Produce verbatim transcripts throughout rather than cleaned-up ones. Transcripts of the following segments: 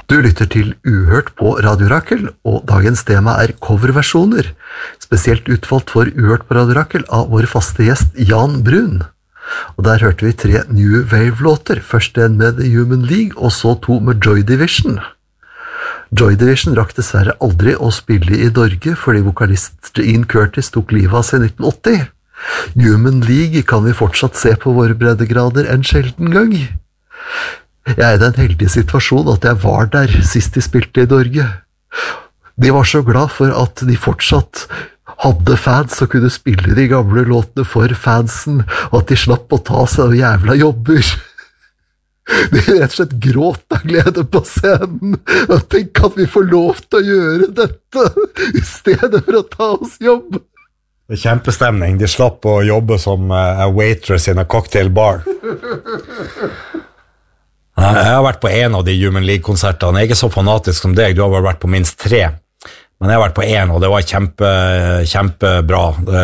Du lytter til Uhørt på Radio Rakel, og dagens tema er coverversjoner, spesielt utvalgt for Uhørt på Radio Rakel av vår faste gjest Jan Brun. Og der hørte vi tre New Wave-låter, først en med The Human League, og så to med Joy Division. Joy Division rakk dessverre aldri å spille i Norge, fordi vokalist Ian Curtis tok livet av seg i nitten åtti. Human League kan vi fortsatt se på våre breddegrader en sjelden gang. Jeg er i den heldige situasjonen at jeg var der sist de spilte i Norge. De var så glad for at de fortsatt hadde fans og kunne spille de gamle låtene for fansen, og at de slapp å ta seg av jævla jobber. De rett og slett gråt av glede på scenen, og tenk at vi får lov til å gjøre dette, i stedet for å ta oss jobb. Det er kjempestemning, de slapp å jobbe som a waitress in a cocktail bar. Jeg har vært på en av de Human League-konsertene. Jeg er ikke så fanatisk som deg, du har vel vært på minst tre. Men jeg har vært på en, og det var kjempe, kjempebra.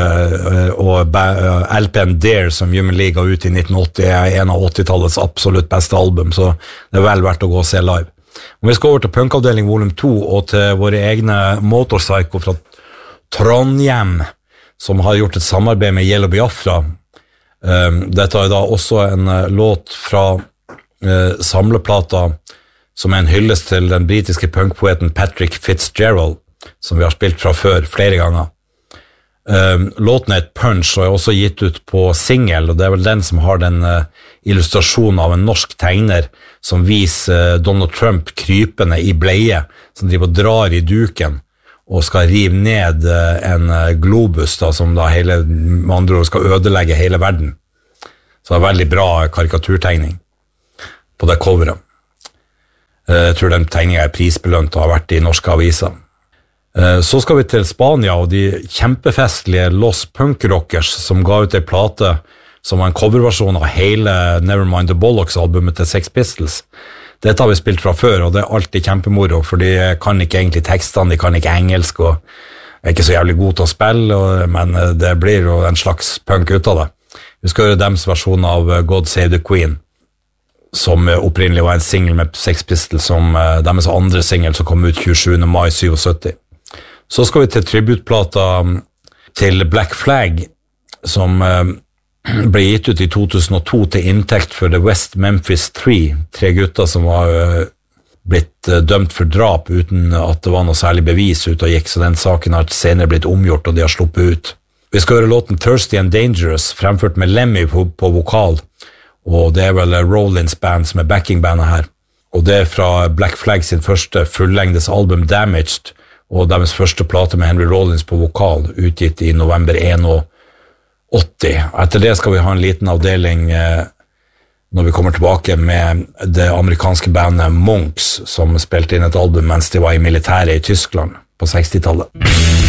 Og L P-en Dare som Human League ga ut i nitten åtti er en av åttitallets absolutt beste album, så det er vel verdt å gå og se live. Om vi skal over til Punkavdeling volum to og til våre egne Motorpsycho fra Trondheim, som har gjort et samarbeid med Yellow Biafra. Dette er da også en låt fra Uh, samleplata som er en hyllest til den britiske punkpoeten Patrick Fitzgerald, som vi har spilt fra før flere ganger. Uh, låten er et punch og er også gitt ut på single, og det er vel den som har den uh, illustrasjonen av en norsk tegner som viser uh, Donald Trump krypende i bleie, som driver og drar i duken og skal rive ned uh, en uh, globus da, som da hele, med andre ord skal ødelegge hele verden. Så det er veldig bra karikaturtegning på det coveret. Jeg tror den tegningen er prisbelønt og har vært i norske aviser. Så skal vi til Spania og de kjempefestlige Los Punk Rockers som ga ut en plate som var en coverversjon av hele Nevermind the Bollocks-albumet til Sex Pistols. Dette har vi spilt fra før, og det er alltid kjempemoro, for de kan ikke egentlig tekstene, de kan ikke engelsk, og er ikke så jævlig god til å spille, men det blir jo en slags punk ut av det. Vi skal høre deres versjon av God Save the Queen, som opprinnelig var en single med Sex Pistols, som uh, deres andre single som kom ut tjuesjuende mai syttisju. Så skal vi til tributplata til Black Flag, som uh, ble gitt ut i to tusen og to til inntekt for The West Memphis Three, tre gutter som var uh, blitt uh, dømt for drap uten at det var noe særlig bevis ut og gikk, så den saken har senere blitt omgjort og de har sluppet ut. Vi skal høre låten Thirsty and Dangerous, fremført med Lemmy på, på vokal, og det er vel Rollins band som er backingbandet her, og det er fra Black Flag sin første fullengdes album Damaged, og deres første plate med Henry Rollins på vokal, utgitt i november åtti. Etter det skal vi ha en liten avdeling eh, når vi kommer tilbake med det amerikanske bandet Monks, som spilte inn et album mens de var i militæret i Tyskland på sekstitallet.